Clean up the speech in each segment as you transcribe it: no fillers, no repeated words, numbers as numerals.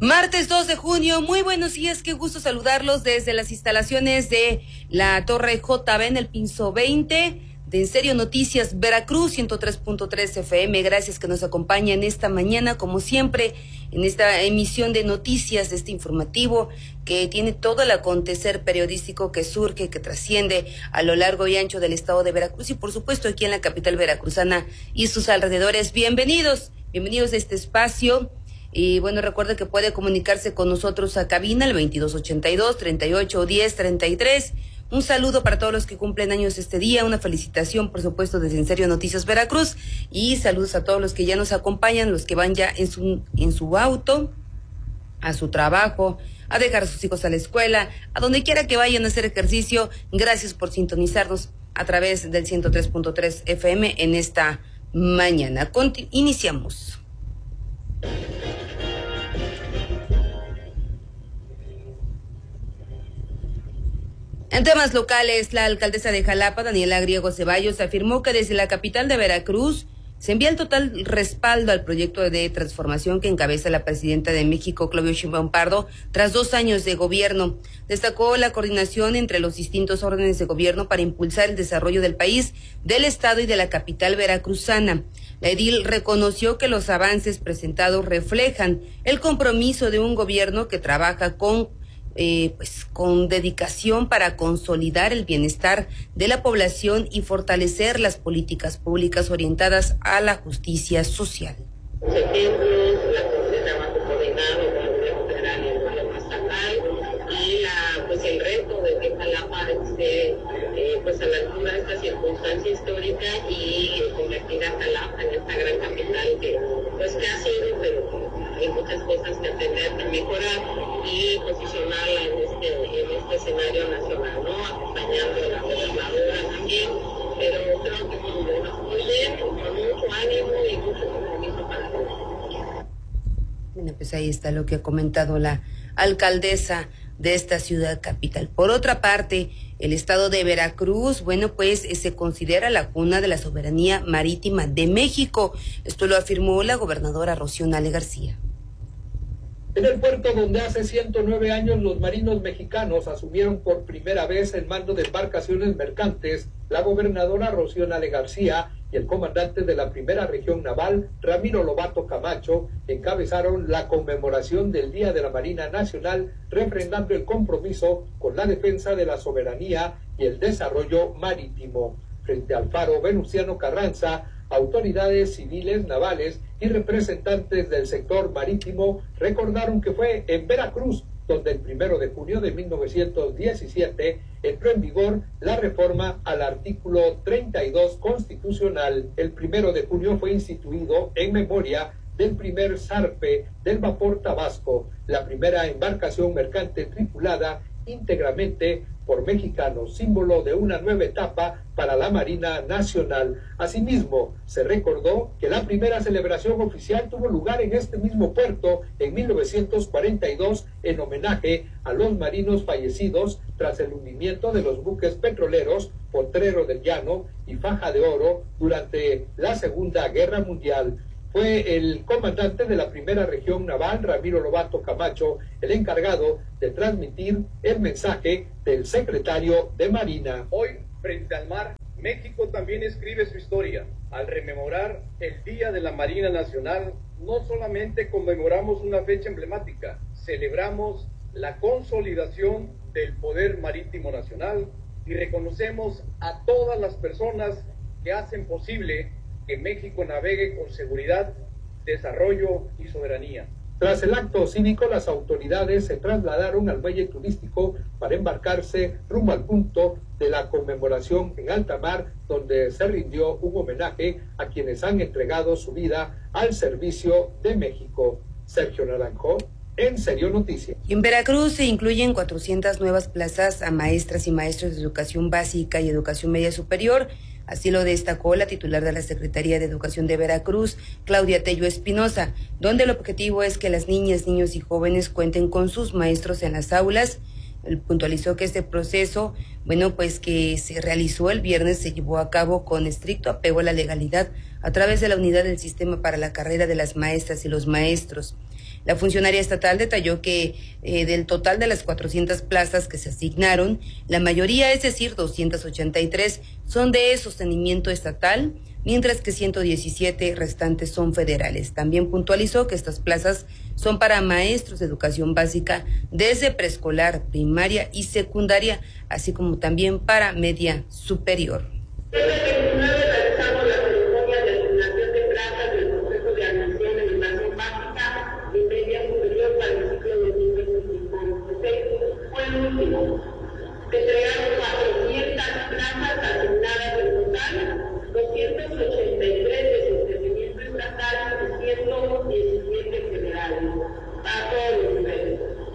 Martes 2 de junio, muy buenos días, qué gusto saludarlos desde las instalaciones de la Torre JB en el Piso 20 de En Serio Noticias Veracruz 103.3 FM. Gracias que nos acompañan esta mañana, como siempre, en esta emisión de noticias, de este informativo que tiene todo el acontecer periodístico que surge, que trasciende a lo largo y ancho del estado de Veracruz y por supuesto aquí en la capital veracruzana y sus alrededores. Bienvenidos a este espacio. Y bueno, recuerde que puede comunicarse con nosotros a cabina al 2282-3810-33. Un saludo para todos los que cumplen años este día, una felicitación, por supuesto, desde En Serio Noticias Veracruz, y saludos a todos los que ya nos acompañan, los que van ya en su auto, a su trabajo, a dejar a sus hijos a la escuela, a donde quiera que vayan a hacer ejercicio. Gracias por sintonizarnos a través del 103.3 FM en esta mañana. Iniciamos. En temas locales, la alcaldesa de Jalapa, Daniela Griego Ceballos, afirmó que desde la capital de Veracruz se envía el total respaldo al proyecto de transformación que encabeza la presidenta de México, Claudia Sheinbaum Pardo, tras 2 años de gobierno. Destacó la coordinación entre los distintos órdenes de gobierno para impulsar el desarrollo del país, del estado y de la capital veracruzana. La edil reconoció que los avances presentados reflejan el compromiso de un gobierno que trabaja con dedicación para consolidar el bienestar de la población y fortalecer las políticas públicas orientadas a la justicia social. Los ejemplos, el trabajo coordinado con el gobierno federal y el gobierno estatal y el reto de que Jalapa esté a la altura de esta circunstancia histórica y convertir a Jalapa en esta gran capital que ha sido, pero hay muchas cosas que atender, que mejorar y posicionarla en este escenario nacional, ¿no? Acompañando a la gobernadora también, pero creo que muy bien, con mucho ánimo y mucho compromiso para todos. Bueno, pues ahí está lo que ha comentado la alcaldesa de esta ciudad capital. Por otra parte, el estado de Veracruz, se considera la cuna de la soberanía marítima de México. Esto lo afirmó la gobernadora Rocío Nale García. En el puerto donde hace 109 años los marinos mexicanos asumieron por primera vez el mando de embarcaciones mercantes, la gobernadora Rocío Nale García y el comandante de la primera región naval, Ramiro Lobato Camacho, encabezaron la conmemoración del Día de la Marina Nacional, refrendando el compromiso con la defensa de la soberanía y el desarrollo marítimo. Frente al faro Venustiano Carranza, autoridades civiles, navales y representantes del sector marítimo recordaron que fue en Veracruz donde el 1 de junio de 1917 entró en vigor la reforma al artículo 32 constitucional. El 1 de junio fue instituido en memoria del primer zarpe del vapor Tabasco, la primera embarcación mercante tripulada íntegramente por mexicanos, símbolo de una nueva etapa para la Marina Nacional. Asimismo, se recordó que la primera celebración oficial tuvo lugar en este mismo puerto en 1942 en homenaje a los marinos fallecidos tras el hundimiento de los buques petroleros Potrero del Llano y Faja de Oro durante la Segunda Guerra Mundial. Fue el comandante de la primera región naval, Ramiro Lobato Camacho, el encargado de transmitir el mensaje del secretario de Marina. Hoy, frente al mar, México también escribe su historia. Al rememorar el Día de la Marina Nacional, no solamente conmemoramos una fecha emblemática, celebramos la consolidación del poder marítimo nacional y reconocemos a todas las personas que hacen posible que México navegue con seguridad, desarrollo y soberanía. Tras el acto cívico, las autoridades se trasladaron al muelle turístico para embarcarse rumbo al punto de la conmemoración en alta mar, donde se rindió un homenaje a quienes han entregado su vida al servicio de México. Sergio Naranjo, En Serio Noticias. En Veracruz se incluyen 400 nuevas plazas a maestras y maestros de educación básica y educación media superior. Así lo destacó la titular de la Secretaría de Educación de Veracruz, Claudia Tello Espinosa, donde el objetivo es que las niñas, niños y jóvenes cuenten con sus maestros en las aulas Él puntualizó que este proceso, pues que se realizó el viernes, se llevó a cabo con estricto apego a la legalidad a través de la unidad del sistema para la carrera de las maestras y los maestros. La funcionaria estatal detalló que del total de las 400 plazas que se asignaron, la mayoría, es decir, 283, son de sostenimiento estatal, mientras que 117 restantes son federales. También puntualizó que estas plazas son para maestros de educación básica desde preescolar, primaria y secundaria, así como también para media superior. Se entregaron 400 plazas asignadas en total, 283 de sostenimiento estatal y 117 federales, a todos los niveles.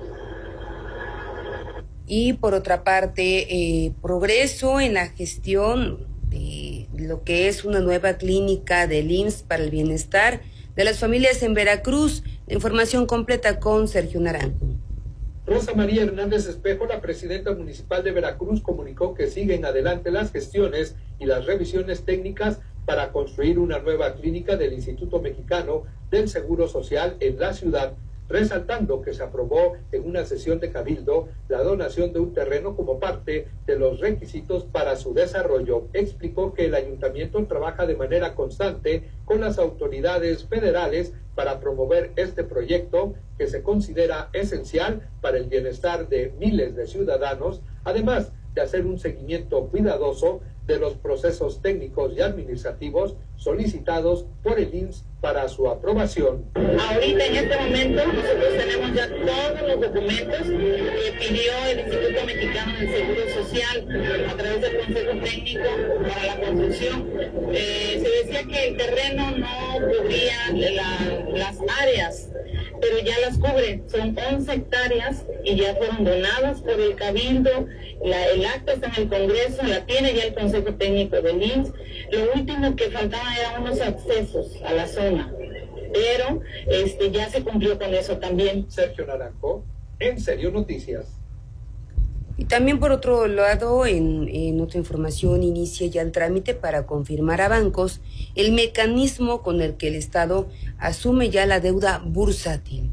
Y por otra parte, progreso en la gestión de lo que es una nueva clínica del IMSS para el bienestar de las familias en Veracruz. La información completa con Sergio Naranjo. Rosa María Hernández Espejo, la presidenta municipal de Veracruz, comunicó que siguen adelante las gestiones y las revisiones técnicas para construir una nueva clínica del Instituto Mexicano del Seguro Social en la ciudad, resaltando que se aprobó en una sesión de cabildo la donación de un terreno como parte de los requisitos para su desarrollo. Explicó que el ayuntamiento trabaja de manera constante con las autoridades federales para promover este proyecto que se considera esencial para el bienestar de miles de ciudadanos, además de hacer un seguimiento cuidadoso de los procesos técnicos y administrativos solicitados por el IMSS para su aprobación. Ahorita en este momento nosotros tenemos ya todos los documentos que pidió el Instituto Mexicano del Seguro Social a través del Consejo Técnico para la construcción. Se decía que el terreno no cubría las áreas, pero ya las cubre, son 11 hectáreas y ya fueron donadas por el Cabildo, el acta está en el Congreso, la tiene ya el Consejo Técnico del IMSS. Lo último que faltaba eran unos accesos a la zona, pero ya se cumplió con eso también. Sergio Naranjo, En Serio Noticias. Y también por otro lado, en otra información, inicia ya el trámite para confirmar a bancos el mecanismo con el que el Estado asume ya la deuda bursátil.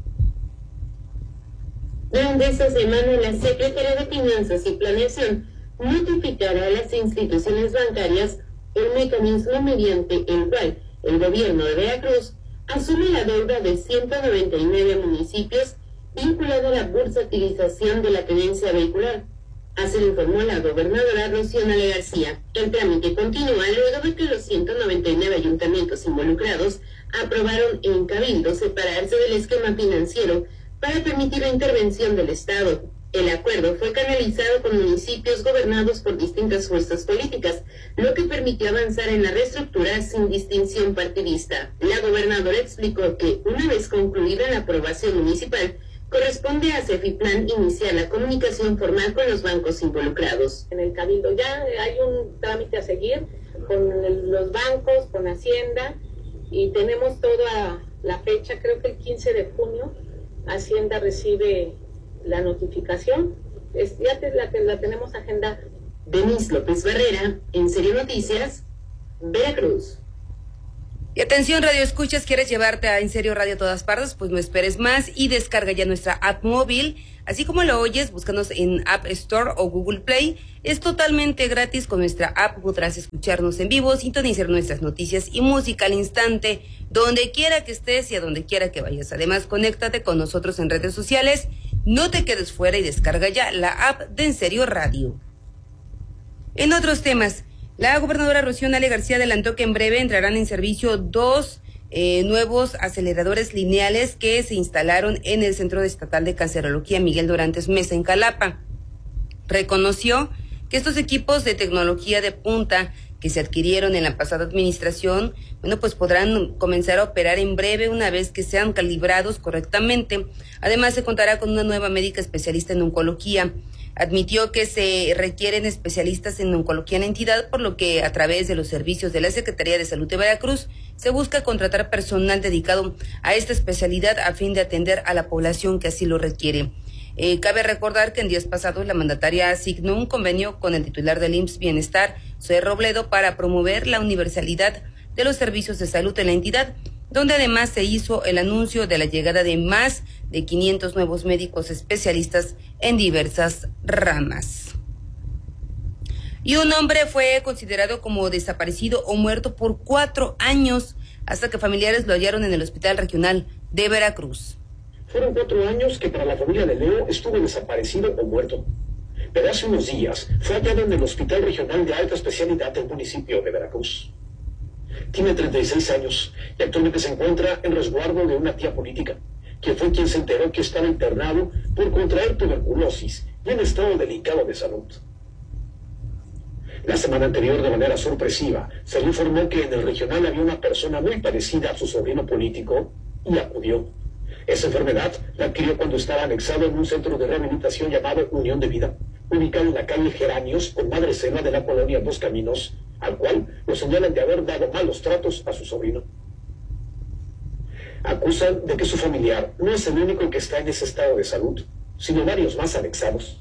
Durante esta semana, la Secretaría de Finanzas y Planeación notificará a las instituciones bancarias el mecanismo mediante el cual el gobierno de Veracruz asume la deuda de 199 municipios vinculada a la bursatilización de la tenencia vehicular. Así lo informó la gobernadora Rocío Nale García. El trámite continúa luego de que los 199 ayuntamientos involucrados aprobaron en Cabildo separarse del esquema financiero para permitir la intervención del Estado. El acuerdo fue canalizado con municipios gobernados por distintas fuerzas políticas, lo que permitió avanzar en la reestructura sin distinción partidista. La gobernadora explicó que, una vez concluida la aprobación municipal, corresponde a Cefiplan iniciar la comunicación formal con los bancos involucrados. En el Cabildo ya hay un trámite a seguir con los bancos, con Hacienda, y tenemos toda la fecha, creo que el 15 de junio, Hacienda recibe la notificación, ya la tenemos agendada. Denise López Barrera, En Serio Noticias, Veracruz. Y atención, Radio Escuchas, ¿quieres llevarte a En Serio Radio a todas partes? Pues no esperes más y descarga ya nuestra app móvil. Así como lo oyes, búscanos en App Store o Google Play. Es totalmente gratis. Con nuestra app podrás escucharnos en vivo, sintonizar nuestras noticias y música al instante, donde quiera que estés y a donde quiera que vayas. Además, conéctate con nosotros en redes sociales. No te quedes fuera y descarga ya la app de En Serio Radio. En otros temas, la gobernadora Rocío Nale García adelantó que en breve entrarán en servicio dos nuevos aceleradores lineales que se instalaron en el Centro Estatal de Cancerología Miguel Dorantes Mesa en Jalapa. Reconoció que estos equipos de tecnología de punta que se adquirieron en la pasada administración, pues podrán comenzar a operar en breve una vez que sean calibrados correctamente. Además, se contará con una nueva médica especialista en oncología. Admitió que se requieren especialistas en oncología en la entidad, por lo que a través de los servicios de la Secretaría de Salud de Veracruz se busca contratar personal dedicado a esta especialidad a fin de atender a la población que así lo requiere. Cabe recordar que en días pasados la mandataria asignó un convenio con el titular del IMSS Bienestar, Zoe Robledo, para promover la universalidad de los servicios de salud en la entidad, donde además se hizo el anuncio de la llegada de más de 500 nuevos médicos especialistas en diversas ramas. Y un hombre fue considerado como desaparecido o muerto por 4 años hasta que familiares lo hallaron en el Hospital Regional de Veracruz. Fueron 4 años que para la familia de Leo estuvo desaparecido o muerto. Pero hace unos días fue hallado en el Hospital Regional de Alta Especialidad del municipio de Veracruz. Tiene 36 años y actualmente se encuentra en resguardo de una tía política, que fue quien se enteró que estaba internado por contraer tuberculosis y en estado delicado de salud. La semana anterior, de manera sorpresiva, se le informó que en el regional había una persona muy parecida a su sobrino político y acudió. Esa enfermedad la adquirió cuando estaba anexado en un centro de rehabilitación llamado Unión de Vida, ubicado en la calle Geranios con Madre Selva de la colonia Dos Caminos, al cual lo señalan de haber dado malos tratos a su sobrino. Acusan de que su familiar no es el único que está en ese estado de salud, sino varios más anexados.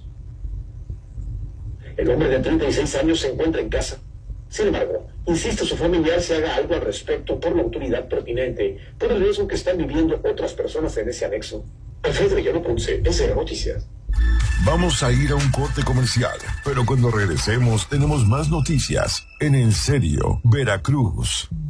El hombre de 36 años se encuentra en casa. Sin embargo, insiste su familiar se haga algo al respecto por la autoridad pertinente, por el riesgo que están viviendo otras personas en ese anexo. Alfredo Villano Ponce, SR Noticias. Vamos a ir a un corte comercial, pero cuando regresemos tenemos más noticias en En Serio, Veracruz.